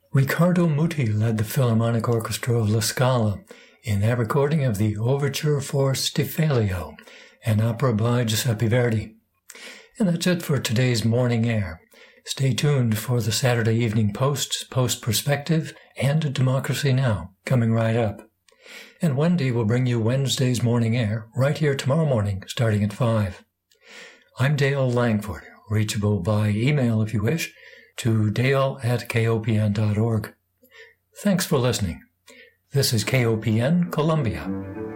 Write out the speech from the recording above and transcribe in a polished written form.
Riccardo Muti led the Philharmonic Orchestra of La Scala in that recording of the Overture for Stifalio, an opera by Giuseppe Verdi. And that's it for today's Morning Air. Stay tuned for the Saturday Evening Post's Post Perspective and Democracy Now! Coming right up. And Wendy will bring you Wednesday's Morning Air right here tomorrow morning starting at 5. I'm Dale Langford, reachable by email if you wish to dale@kopn.org. Thanks for listening. This is KOPN Columbia.